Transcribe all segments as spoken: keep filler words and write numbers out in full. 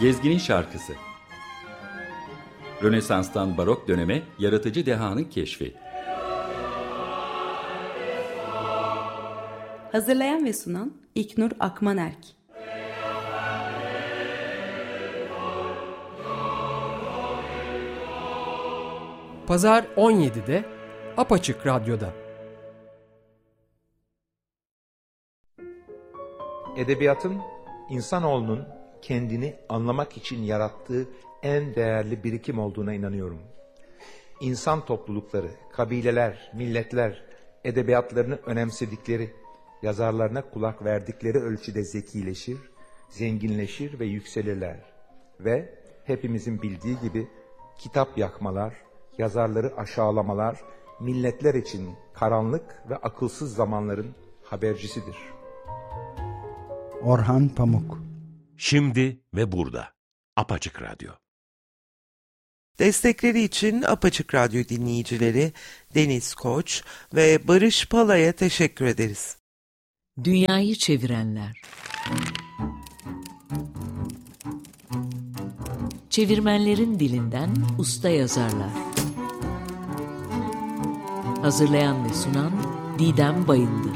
Gezginin Şarkısı. Rönesans'tan barok döneme yaratıcı dehanın keşfi. Hazırlayan ve sunan İlknur Akmanerk. Pazar on yedide Apaçık Radyo'da. Edebiyatın, insanoğlunun kendini anlamak için yarattığı en değerli birikim olduğuna inanıyorum. İnsan toplulukları, kabileler, milletler, edebiyatlarını önemsedikleri, yazarlarına kulak verdikleri ölçüde zekileşir, zenginleşir ve yükselirler. Ve hepimizin bildiği gibi kitap yakmalar, yazarları aşağılamalar, milletler için karanlık ve akılsız zamanların habercisidir. Orhan Pamuk. Şimdi ve burada. Apaçık Radyo. Destekleri için Apaçık Radyo dinleyicileri Deniz Koç ve Barış Pala'ya teşekkür ederiz. Dünyayı çevirenler. Çevirmenlerin dilinden usta yazarlar. Hazırlayan ve sunan Didem Bayındır.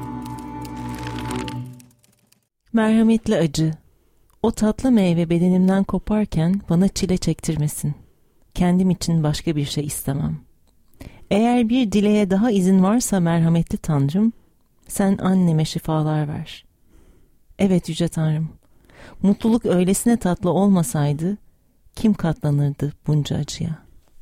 Merhametli acı, o tatlı meyve bedenimden koparken bana çile çektirmesin. Kendim için başka bir şey istemem. Eğer bir dileğe daha izin varsa merhametli Tanrım, sen anneme şifalar ver. Evet Yüce Tanrım, mutluluk öylesine tatlı olmasaydı, kim katlanırdı bunca acıya?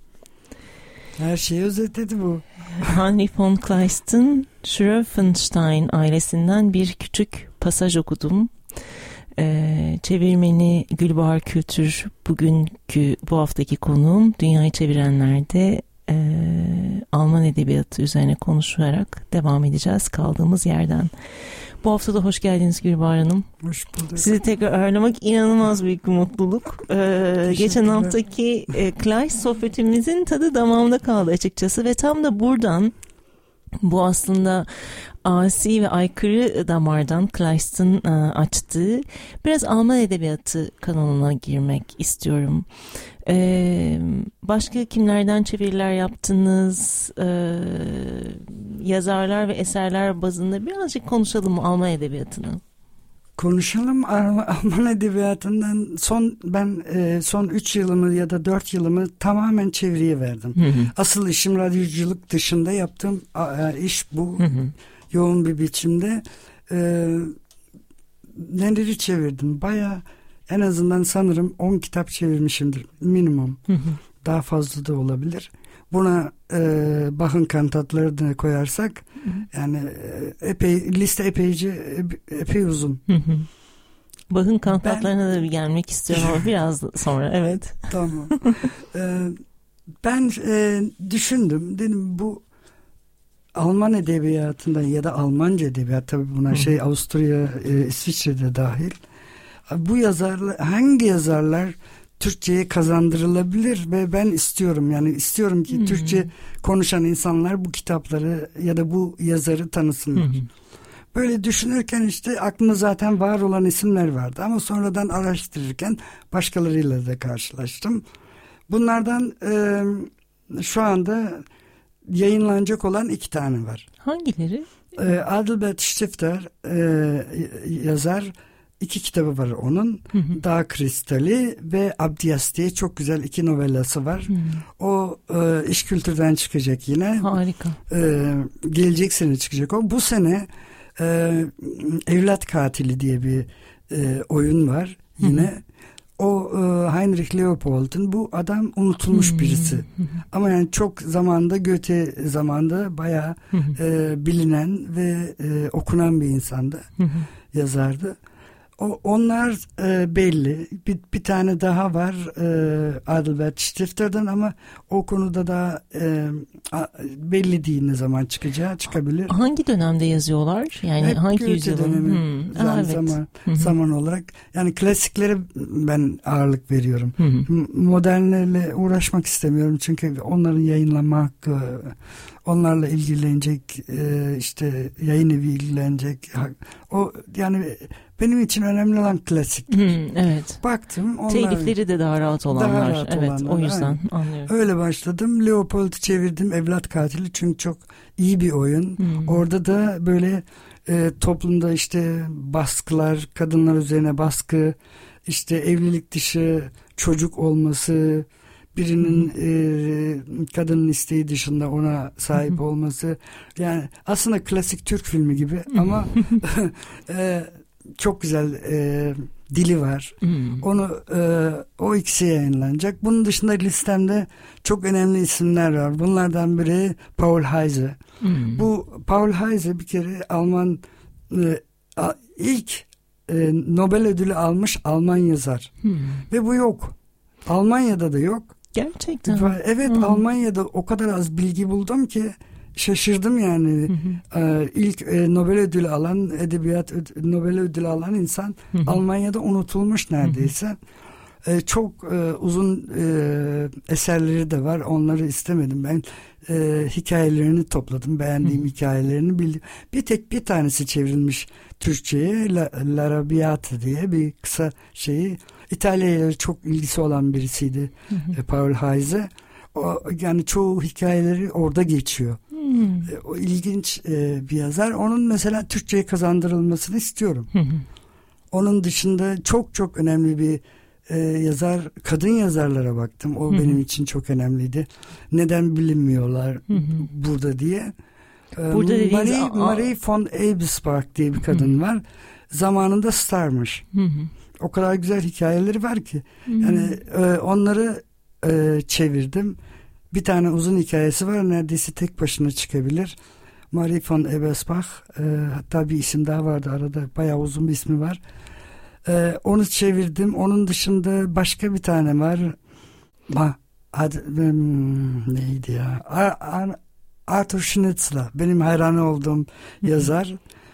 Her şeyi özetledi bu. Henry von Kleist'in Schroefenstein ailesinden bir küçük pasaj okudum. Ee, çevirmeni Gülbahar Kültür, bugünkü bu haftaki konuğum. Dünyayı çevirenlerde e, Alman edebiyatı üzerine konuşarak devam edeceğiz kaldığımız yerden. Bu hafta da hoş geldiniz Gülbahar Hanım. Hoş bulduk. Sizi tekrar ağırlamak inanılmaz büyük bir mutluluk. Ee, geçen haftaki e, Kleist sohbetimizin tadı damağımda kaldı açıkçası ve tam da buradan, bu aslında asi ve aykırı damardan Kleist'in e, açtığı biraz Alman edebiyatı kanalına girmek istiyorum. Ee, başka kimlerden çeviriler yaptınız? Ee, yazarlar ve eserler bazında birazcık konuşalım Alman edebiyatını. Konuşalım. Alman edebiyatından son ben e, son üç yılımı ya da dört yılımı tamamen çeviriye verdim. Hı hı. Asıl işim radyoculuk dışında yaptığım e, iş bu. Hı hı. Yoğun bir biçimde e, neleri çevirdim? Bayağı, en azından sanırım on kitap çevirmişimdir minimum. Hı hı. Daha fazla da olabilir. Buna e, Bach'ın kantatlarını koyarsak hı hı. yani e, epey liste epeyce epey uzun. Hı hı. Bach'ın kantatlarına ben, da bir gelmek istiyorum ama biraz sonra. Evet. Tamam. e, ben e, düşündüm, dedim bu Alman edebiyatında ya da Almanca edebiyat, tabii buna hı. şey Avusturya, e, İsviçre'de dahil. Bu yazarlar, hangi yazarlar Türkçe'ye kazandırılabilir ve ben istiyorum, yani istiyorum ki hmm. Türkçe konuşan insanlar bu kitapları ya da bu yazarı tanısınlar. Hmm. Böyle düşünürken işte aklımda zaten var olan isimler vardı ama sonradan araştırırken başkalarıyla da karşılaştım. Bunlardan e, şu anda yayınlanacak olan iki tane var. Hangileri? E, Adalbert Stifter e, yazar. İki kitabı var onun. Hı hı. Dağ Kristali ve Abdias diye çok güzel iki novellası var. Hı hı. O e, İş Kültür'den çıkacak yine. Harika. E, gelecek sene çıkacak o. Bu sene e, Evlat Katili diye bir e, oyun var yine. Hı hı. O e, Heinrich Leopold'un, bu adam unutulmuş hı-hı. birisi. Hı-hı. Ama yani çok zamanda, Goethe zamanında bayağı e, bilinen ve e, okunan bir insandı. Hı-hı. Yazardı. O, onlar e, belli. Bir, bir tane daha var e, Adalbert Stifter'dan ama o konuda da e, a, belli değil ne zaman çıkacağı, çıkabilir. Hangi dönemde yazıyorlar? Yani hep hangi yüzyılın? Hmm. Yani evet. zaman, zaman olarak. Yani klasiklere ben ağırlık veriyorum. Hı hı. Modernlerle uğraşmak istemiyorum çünkü onların yayınlanma hakkı, onlarla ilgilenecek, e, işte yayın evi ilgilenecek. O yani benim için önemli olan klasik. Hmm, evet. Baktım. Onlar, telifleri de daha rahat olanlar. Daha rahat evet, olanlar, o yüzden aynen. anlıyorum. Öyle başladım. Leopold'u çevirdim. Evlat Katili, çünkü çok iyi bir oyun. Hmm. Orada da böyle e, toplumda işte baskılar, kadınlar üzerine baskı, işte evlilik dışı çocuk olması, birinin e, kadının isteği dışında ona sahip olması, yani aslında klasik Türk filmi gibi ama e, çok güzel e, dili var. Onu e, o ikisi yayınlanacak. Bunun dışında listemde çok önemli isimler var. Bunlardan biri Paul Heise. Bu Paul Heise bir kere Alman e, ilk e, Nobel ödülü almış Alman yazar. Ve bu yok. Almanya'da da yok. Gerçekten. Evet, hmm. Almanya'da o kadar az bilgi buldum ki şaşırdım yani. Hı hı. Ee, ilk e, Nobel ödülü alan, edebiyat öd- Nobel ödülü alan insan hı hı. Almanya'da unutulmuş neredeyse. Hı hı. Ee, çok e, uzun e, eserleri de var. Onları istemedim. Ben e, hikayelerini topladım. Beğendiğim hı hı. hikayelerini bildim. Bir tek bir tanesi çevrilmiş Türkçe'ye. La, La Rabiata diye bir kısa şeyi. İtalya'ya çok ilgisi olan birisiydi. Hı hı. Paul Heise. O, yani çoğu hikayeleri orada geçiyor. Hmm. O ilginç e, bir yazar. Onun mesela Türkçe'ye kazandırılmasını istiyorum. Hı hı. Onun dışında çok çok önemli bir e, yazar, kadın yazarlara baktım. O hı hı. benim için çok önemliydi. Neden bilinmiyorlar hı hı. burada diye. Burada e, Marie, Marie von Ebersbach diye bir kadın hı hı. var. Zamanında starmış. Hı hı. O kadar güzel hikayeleri var ki. Hı hı. Yani e, onları e, çevirdim. Bir tane uzun hikayesi var. Neredeyse tek başına çıkabilir. Marie von Ebersbach. E, hatta bir isim daha vardı arada. Bayağı uzun bir ismi var. E, onu çevirdim. Onun dışında başka bir tane var. Ma, ad, hmm, neydi ya? Ar, Ar, Arthur Schnitzler. Benim hayranı olduğum yazar.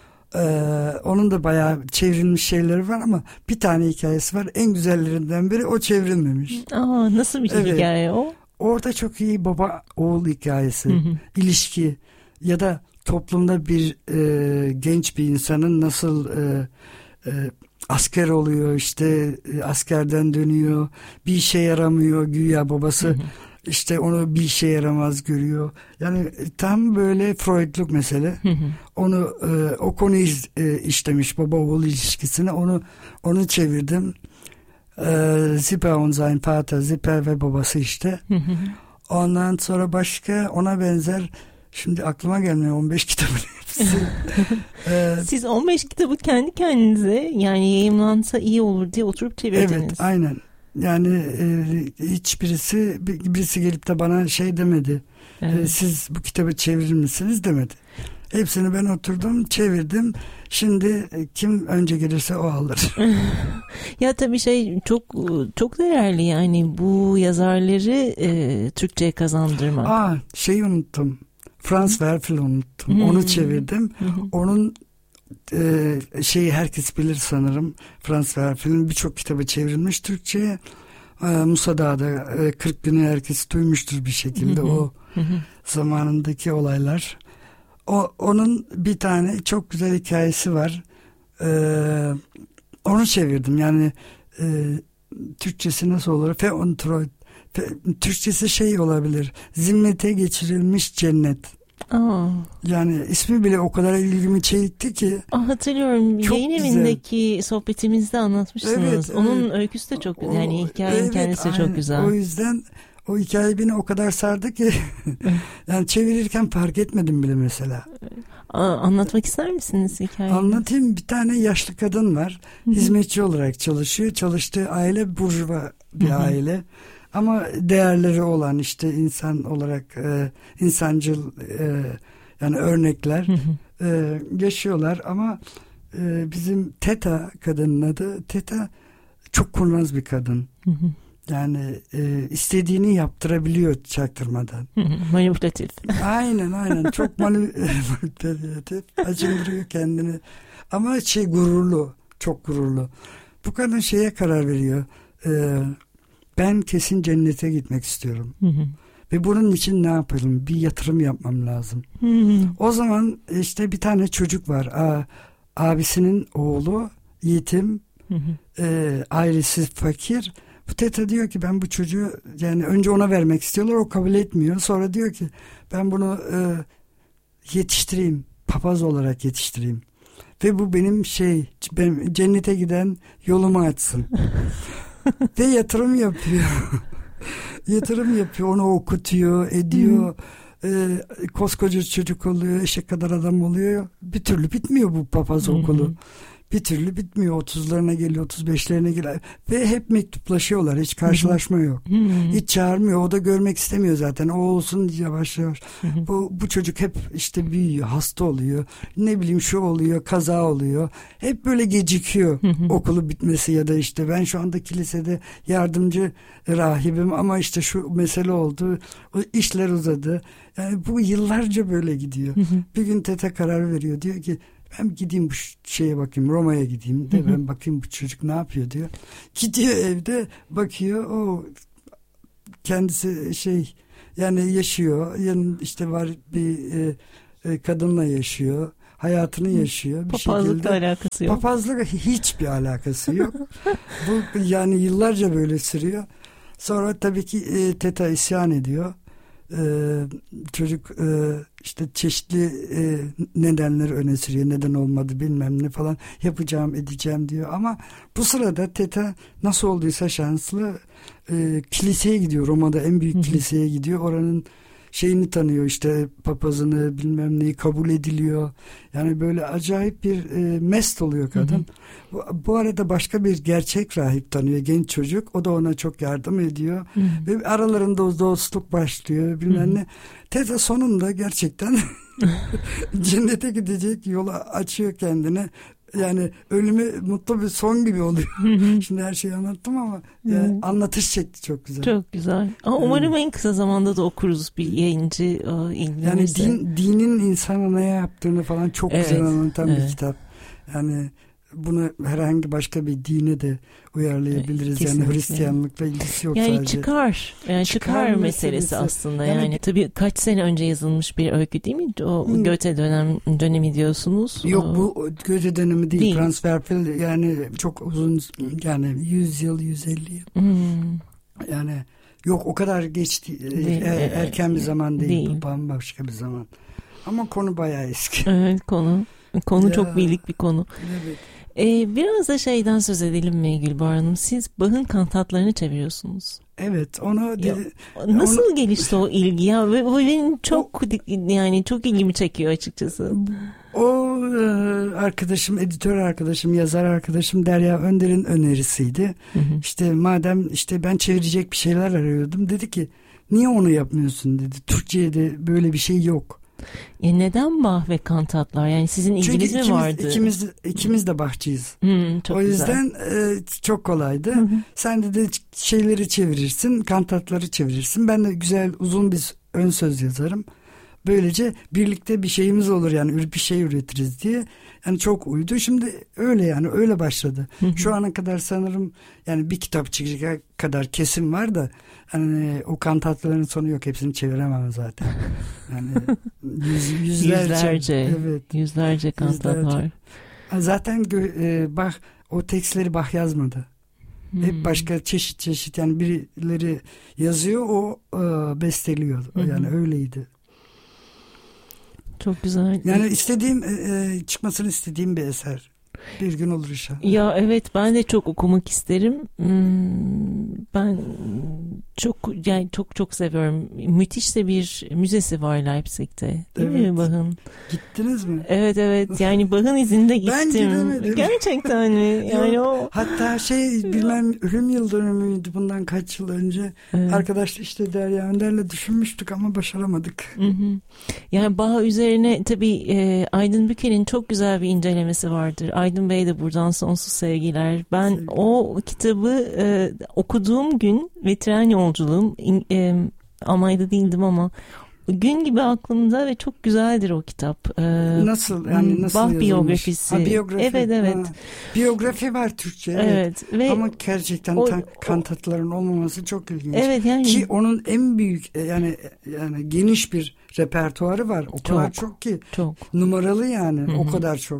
Ee, onun da bayağı çevrilmiş şeyleri var ama bir tane hikayesi var. En güzellerinden biri o çevrilmemiş. Aa, nasıl bir evet. hikaye o? Orada çok iyi baba oğul hikayesi, hı hı. ilişki ya da toplumda bir e, genç bir insanın nasıl e, e, asker oluyor, işte e, askerden dönüyor, bir işe yaramıyor güya babası. Hı hı. İşte onu bir işe yaramaz görüyor. Yani tam böyle Freudluk mesele. Hı hı. Onu e, o konuyu e, işlemiş, baba oğul ilişkisini. Onu onu çevirdim. E, Zipper und sein Vater, Zipper ve babası işte. Hı hı. Ondan sonra başka ona benzer, şimdi aklıma gelmiyor on beş kitabın hepsi. ee, Siz on beş kitabı kendi kendinize, yani yayımlansa iyi olur diye oturup çevirdiniz. Evet, aynen. Yani e, hiçbirisi birisi gelip de bana şey demedi. Evet. E, siz bu kitabı çevirir misiniz demedi. Hepsini ben oturdum, çevirdim. Şimdi e, kim önce gelirse o alır. Ya tabii şey çok çok değerli yani bu yazarları e, Türkçe'ye kazandırmak. Aa, şeyi unuttum. Franz Werfel'i unuttum. Hmm. Onu çevirdim. Hmm. Onun Ee, şeyi herkes bilir sanırım. Franz Werfel'in birçok kitabı çevrilmiş Türkçe'ye. Ee, Musa Dağ'da e, kırk günü herkes duymuştur bir şekilde. Hı hı. O hı hı. zamanındaki olaylar. O, onun bir tane çok güzel hikayesi var. Ee, onu çevirdim. Yani e, Türkçesi nasıl olur? Feontroid. Fe, Türkçesi şey olabilir. Zimmete geçirilmiş cennet. Aa. Yani ismi bile o kadar ilgimi çekti ki. Aa, hatırlıyorum. Çok yayın güzel. Evindeki sohbetimizde anlatmışsınız. Evet, Onun evet. öyküsü de çok güzel. Yani hikayenin evet, kendisi de çok güzel. O yüzden o hikaye beni o kadar sardı ki yani çevirirken fark etmedim bile mesela. Aa, anlatmak ister misiniz hikayeyi? Anlatayım. Bir tane yaşlı kadın var. Hizmetçi olarak çalışıyor. Çalıştığı aile burjuva bir Hı-hı. aile. Ama değerleri olan işte insan olarak e, insancıl e, yani örnekler e, yaşıyorlar ama e, bizim Teta kadının adı Teta çok kurnaz bir kadın. Hı hı. Yani e, istediğini yaptırabiliyor çaktırmadan. Hı hı. Manipülatif. Aynen aynen çok manipülatif. Acındırıyor kendini. Ama şey gururlu, çok gururlu. Bu kadın şeye karar veriyor. E, ben kesin cennete gitmek istiyorum. Hı hı. Ve bunun için ne yapalım? Bir yatırım yapmam lazım. Hı hı. O zaman işte bir tane çocuk var. A, abisinin oğlu yetim, hı hı. E, ailesi fakir. Bu teta diyor ki ben bu çocuğu yani önce ona vermek istiyorlar, o kabul etmiyor. Sonra diyor ki ben bunu e, yetiştireyim, papaz olarak yetiştireyim. Ve bu benim şey, benim cennete giden yolumu açsın. Ve yatırım yapıyor. yatırım yapıyor, onu okutuyor, ediyor. Ee, koskoca çocuk oluyor, eşek kadar adam oluyor. Bir türlü bitmiyor bu papaz okulu. Bir türlü bitmiyor. otuzlarına geliyor, otuz beşlerine geliyor. Ve hep mektuplaşıyorlar. Hiç karşılaşma yok. Hiç çağırmıyor. O da görmek istemiyor zaten. O olsun yavaş yavaş. bu, bu çocuk hep işte büyüyor. Hasta oluyor. Ne bileyim şu oluyor. Kaza oluyor. Hep böyle gecikiyor. Okulu bitmesi ya da işte ben şu anda kilisede yardımcı rahibim ama işte şu mesele oldu. O işler uzadı. Yani bu yıllarca böyle gidiyor. Bir gün teta karar veriyor. Diyor ki ben gideyim bu şeye bakayım, Roma'ya gideyim de ben bakayım bu çocuk ne yapıyor diyor. Gidiyor evde bakıyor, o kendisi şey yani yaşıyor, yani işte var bir e, e, kadınla yaşıyor, hayatını yaşıyor. Bir Papazlıkla alakası yok. Papazlıkla hiçbir alakası yok. Bu yani yıllarca böyle sürüyor. Sonra tabii ki e, teta isyan ediyor. Ee, çocuk e, işte çeşitli e, nedenleri öne sürüyor. Neden olmadı bilmem ne falan, yapacağım edeceğim diyor. Ama bu sırada teta nasıl olduysa şanslı e, kiliseye gidiyor. Roma'da en büyük kiliseye gidiyor. Oranın şeyini tanıyor, işte papazını bilmem neyi, kabul ediliyor. Yani böyle acayip bir e, mest oluyor kadın. Bu, bu arada başka bir gerçek rahip tanıyor, genç çocuk. O da ona çok yardım ediyor. Hı hı. Ve aralarında o dostluk başlıyor bilmem hı hı. ne. Teta sonunda gerçekten cennete gidecek yolu açıyor kendine. Yani ölümü mutlu bir son gibi oluyor. Şimdi her şeyi anlattım ama yani anlatış şekli çok güzel. Çok güzel. Ama umarım en kısa zamanda da okuruz bir yayıncı ilgilenirse. Yani din, dinin insana ne yaptığını falan çok evet, güzel anlatan evet. bir kitap. Yani bunu herhangi başka bir dine de uyarlayabiliriz. Kesinlikle. Yani Hristiyanlıkla ilgisi yok yani sadece. Çıkar. Yani çıkar, çıkar meselesi, meselesi aslında. Yani, yani tabii kaç sene önce yazılmış bir öykü değil mi? O hmm. Goethe dönem dönemi diyorsunuz. Yok o, bu Goethe dönemi değil. değil. Transferfil yani çok uzun, yani yüz yıl, yüz elli yıl. Hmm. Yani yok o kadar geç değil. Er, erken bir zaman değil. değil. Bu bambaşka bir zaman. Ama konu bayağı eski. Evet, konu. Konu ya. Çok bilik bir konu. Evet. Ee, biraz da şeyden söz edelim mi Gülbahar Hanım? Siz Bach'ın kantatlarını çeviriyorsunuz. Evet, onu dedi, nasıl onu, gelişti o ilgi ya? Ve o benim çok o, yani çok ilgimi çekiyor açıkçası. O arkadaşım, editör arkadaşım, yazar arkadaşım Derya Önder'in önerisiydi. Hı hı. İşte madem işte ben çevirecek bir şeyler arıyordum, dedi ki niye onu yapmıyorsun dedi. Türkçe'de böyle bir şey yok. Ya neden Bach ve kantatlar? Yani sizin ilginiz mi vardı? Çünkü ikimiz, ikimiz de Bach'çıyız. Hmm, çok o yüzden güzel. E, çok kolaydı. Hı hı. Sen de, de şeyleri çevirirsin, kantatları çevirirsin. Ben de güzel uzun bir ön söz yazarım. Böylece birlikte bir şeyimiz olur, yani bir şey üretiriz diye. Yani çok uydu. Şimdi öyle, yani öyle başladı. Hı hı. Şu ana kadar sanırım yani bir kitap çıkacak kadar kesim var da hani o kantatların sonu yok. Hepsini çeviremem zaten. Yani yüz, yüzlerce, yüzlerce, evet, yüzlerce kantat yüzlerce. Var. Zaten e, Bach o tekstleri Bach yazmadı. Hmm. Hep başka çeşit çeşit, yani birileri yazıyor, o e, besteliyor. Hmm. Yani öyleydi. Çok güzel. Yani istediğim e, çıkmasını istediğim bir eser. Bir gün olur inşallah. Ya evet, ben de çok okumak isterim. Ben çok yani çok çok seviyorum. Müthiş de bir müzesi var Leipzig'te. Değil evet. mi Bach'ın? Gittiniz mi? Evet evet. Yani Bach'ın izinde gittim. Ben gidemedim. Gerçekten mi? Yani o. Hatta şey bilmem ölüm yıl dönümüydü bundan kaç yıl önce. Evet. Arkadaşlar işte Derya Önder'le düşünmüştük ama başaramadık. Hı hı. Yani Bach üzerine tabii e, Aydın Büker'in çok güzel bir incelemesi vardır. Aydın Bey de buradan sonsuz sevgiler. Ben Sevgi. o kitabı e, okuduğum gün ve tren yolculuğum e, Almanya'da değildim ama gün gibi aklımda ve çok güzeldir o kitap. Ee, nasıl yani nasıl Bach yazılmış? biyografisi. Ha, biyografi. Evet evet. Ha. Biyografi var Türkçe. Evet. evet. Ve ama gerçekten o, kantatların olmaması çok ilginç. Evet yani. Ki onun en büyük yani yani geniş bir repertuarı var. O kadar çok, çok ki. Çok. Numaralı yani. Hı-hı. O kadar çok.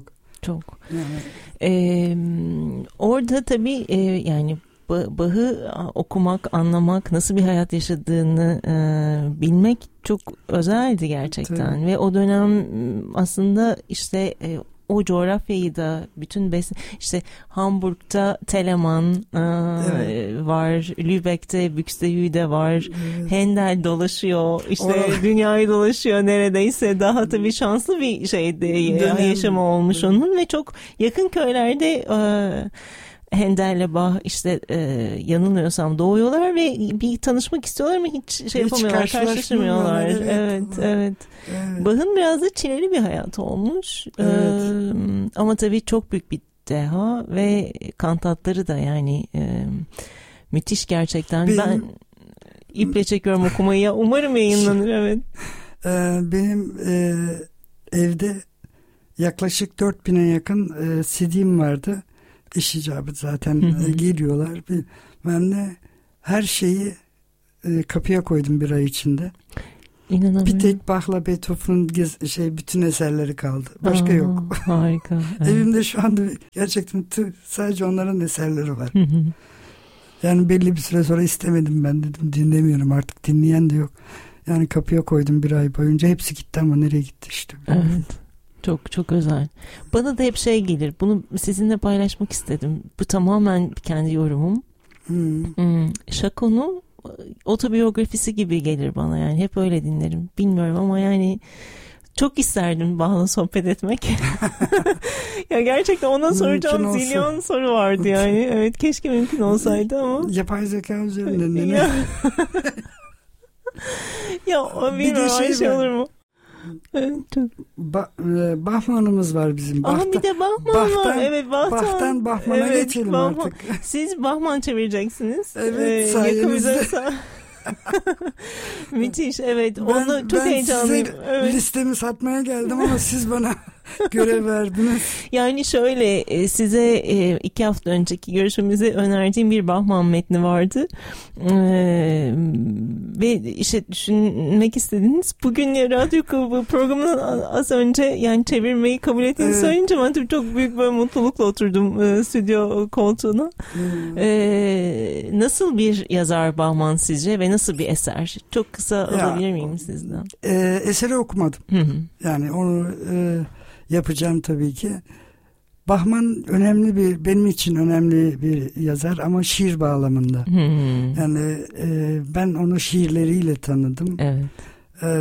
çok. Yani. Ee, orada tabii e, yani Bach'ı okumak, anlamak, nasıl bir hayat yaşadığını e, bilmek çok özeldi gerçekten. Tabii. Ve o dönem aslında işte e, o coğrafyayı da bütün besin, işte Hamburg'da Telemann e, evet. var, Lübeck'te Buxtehude var, evet. Handel dolaşıyor, işte Or- dünyayı dolaşıyor neredeyse. Daha tabii şanslı bir şeydi, yaşamı olmuş evet. onun ve çok yakın köylerde e, Handel'le Bach işte e, yanılmıyorsam doğuyorlar ve bir tanışmak istiyorlar ama hiç şey hiç yapamıyorlar, karşılaşamıyorlar. Evet, evet, evet. evet. Bach'ın biraz da çileli bir hayat olmuş. Evet. E, ama tabii çok büyük bir deha ve kantatları da yani e, müthiş gerçekten. Benim, ben iple çekiyorum okumayı ya. Umarım yayınlanır. Evet. E, benim e, evde yaklaşık dört bine yakın e, C D'm vardı. İş icabı zaten hı hı. geliyorlar. Ben de her şeyi e, kapıya koydum bir ay içinde. Bir tek Bach'la Beethoven'ın şey bütün eserleri kaldı. Başka Aa, yok. Harika. Evet. Evimde şu anda gerçekten tı, sadece onların eserleri var. Hı hı. Yani belli bir süre sonra istemedim ben dedim. Dinlemiyorum artık. Dinleyen de yok. Yani kapıya koydum bir ay boyunca. Hepsi gitti ama nereye gitti işte. Evet. Çok çok özel. Bana da hep şey gelir. Bunu sizinle paylaşmak istedim. Bu tamamen kendi yorumum. Hmm. Hmm. Chacon'un otobiyografisi gibi gelir bana yani. Hep öyle dinlerim. Bilmiyorum ama yani çok isterdim Bach'la sohbet etmek. Ya gerçekten ona soracağım zilyon soru vardı yani. Evet keşke mümkün olsaydı ama. Yapay zeka üzerinden. ya, ya o bilmiyorum şey, şey olur mu? Evet, çok. Ba- e, Bachmann'ımız var bizim. Aha Bach'tan, bir de Bachmann Bach'tan, var. Evet, Bach'tan. Bach'tan Bachmann'a evet, geçelim Bachmann. Artık. Siz Bachmann çevireceksiniz. Evet, ee, sayenizde. Müthiş, evet. Ben, Onu çok ben heyecanlıyım. Evet. Listemi satmaya geldim ama siz bana görev verdiniz. Yani şöyle size iki hafta önceki görüşmemizi önerdiğim bir Bachmann metni vardı. Ee, ve işte düşünmek istediniz. Bugün ya radyo programından az önce yani çevirmeyi kabul ettiğini evet. söyleyince ben tabii çok büyük bir mutlulukla oturdum e, stüdyo koltuğuna. Hmm. Ee, nasıl bir yazar Bachmann sizce ve nasıl bir eser? Çok kısa ya, alabilir miyim sizden? E, eseri okumadım. Hı hı. Yani onu e, yapacağım tabii ki. Bachmann önemli bir, benim için önemli bir yazar ama şiir bağlamında. Hmm. Yani e, ben onu şiirleriyle tanıdım. Evet. E,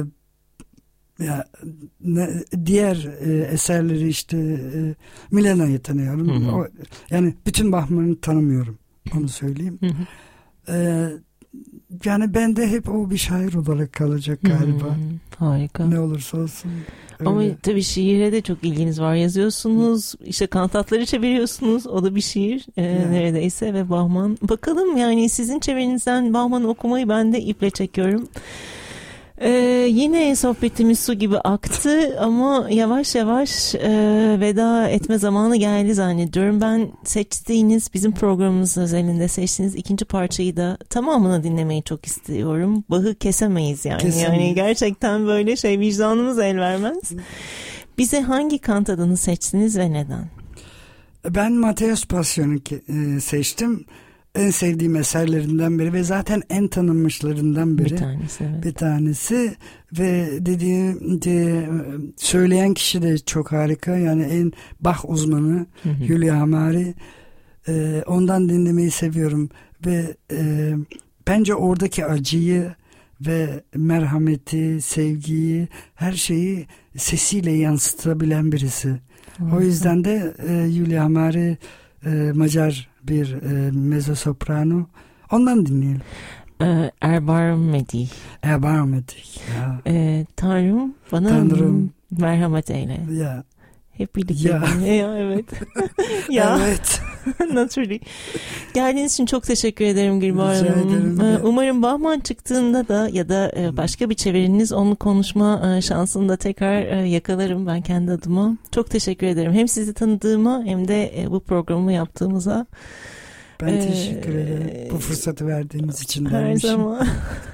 ya ne, diğer e, eserleri işte e, Milena'yı tanıyorum. Hmm. O, yani bütün Bachmann'ı tanımıyorum. Onu söyleyeyim. Hmm. E, yani bende hep o bir şair olarak kalacak galiba. Hmm. Harika. Ne olursa olsun. Öyle. Ama tabii şiire de çok ilginiz var. Yazıyorsunuz, işte kantatları çeviriyorsunuz. O da bir şiir e, yani. Neredeyse ve Bachmann. Bakalım yani sizin çevirinizden Bachmann'ı okumayı ben de iple çekiyorum. Ee, yine sohbetimiz su gibi aktı ama yavaş yavaş e, veda etme zamanı geldi zannediyorum. Ben seçtiğiniz, bizim programımız özelinde seçtiğiniz ikinci parçayı da tamamını dinlemeyi çok istiyorum. Bach'ı kesemeyiz yani. Kesinlikle. Yani gerçekten böyle şey vicdanımız el vermez. Bize hangi kantadını seçtiniz ve neden? Ben Matthäus Passion'u e, seçtim. En sevdiğim eserlerinden biri ve zaten en tanınmışlarından biri. Bir tanesi, evet. Bir tanesi ve dediğim de, söyleyen kişi de çok harika. Yani en Bach uzmanı hı hı. Julia Hamari. Ee, ondan dinlemeyi seviyorum ve e, bence oradaki acıyı ve merhameti, sevgiyi, her şeyi sesiyle yansıtabilen birisi. Hı. O yüzden de e, Julia Hamari e, Macar bir e, mezzosoprano. Ondan dinleyelim. Ee, Erbarmedi. Erbarmedi. Ya. Ee, Tanrım bana Tanrım. merhamet eyle. Ya. Hep birlikte. Ya, ya evet. ya. Evet. Naturally. Geldiğiniz için çok teşekkür ederim Gülbahar Hanım. Ee, umarım Bachmann çıktığında da ya da başka bir çeviriniz onu konuşma şansını da tekrar yakalarım ben kendi adıma. Çok teşekkür ederim. Hem sizi tanıdığıma hem de bu programı yaptığımıza. Ben ee, teşekkür ederim. Bu fırsatı verdiğiniz için. Her demişim. Zaman.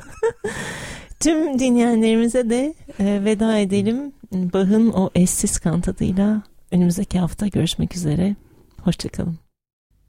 Tüm dinleyenlerimize de e, veda edelim. Bach'ın o eşsiz kantatıyla önümüzdeki hafta görüşmek üzere. Hoşçakalın.